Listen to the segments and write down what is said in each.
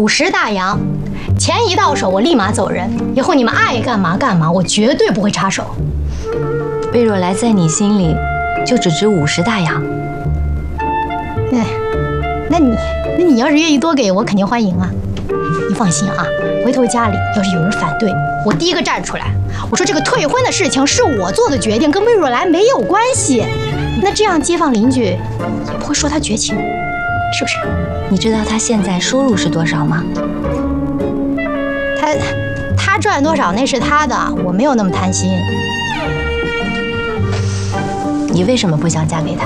50大洋，钱一到手我立马走人，以后你们爱干嘛干嘛，我绝对不会插手。 魏若来在你心里就只值50大洋。 哎，那你要是愿意多给我，肯定欢迎啊。你放心啊，回头家里要是有人反对，我第一个站出来。我说这个退婚的事情是我做的决定，跟魏若来没有关系。那这样街坊邻居也不会说他绝情，是不是？ 你知道他现在收入是多少吗？ 他赚多少那是他的，我没有那么贪心。 你为什么不想嫁给他？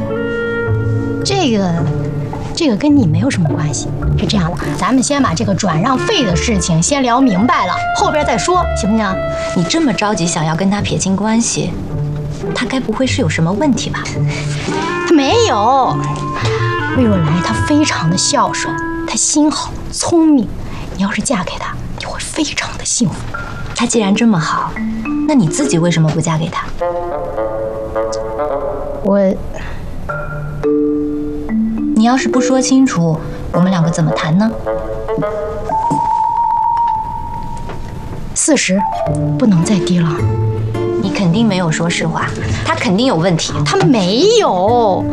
这个跟你没有什么关系。是这样的，咱们先把这个转让费的事情先聊明白了，后边再说，行不行？ 你这么着急想要跟他撇清关系，他该不会是有什么问题吧？ 他没有。魏若来她非常的孝顺，她心好聪明，你要是嫁给他，你会非常的幸福。 他既然这么好，那你自己为什么不嫁给他？你要是不说清楚，我们两个怎么谈呢 ？40，不能再低了。 你肯定没有说实话，他肯定有问题。 他没有，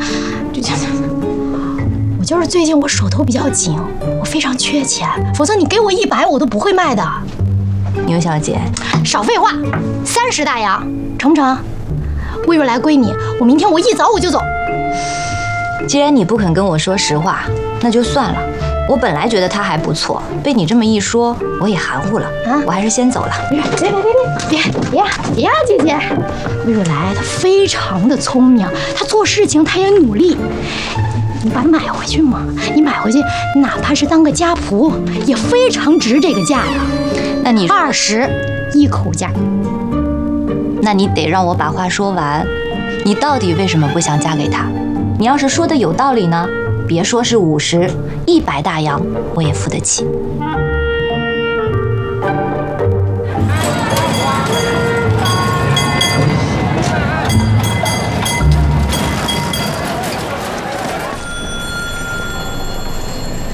我就是最近我手头比较紧，我非常缺钱，否则你给我100我都不会卖的。 牛小姐， 少废话，30大洋，成不成？魏若来归你，我明天一早我就走。 既然你不肯跟我说实话，那就算了。我本来觉得他还不错，被你这么一说，我也含糊了。我还是先走了。别呀，姐姐。 魏若来她非常的聪明，她做事情她也努力。你把它买回去嘛，你买回去，哪怕是当个家仆，也非常值这个价的。 那你 20一口价。 那你得让我把话说完。你到底为什么不想嫁给他？你要是说的有道理呢，别说是50、100大洋，我也付得起。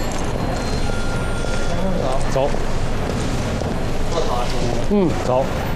走。走。